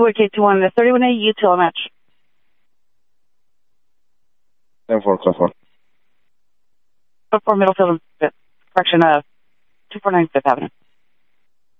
K21, 31A, util match. 10-4, Club 4. Club 4, Middlefield, correction, 249 Fifth Avenue.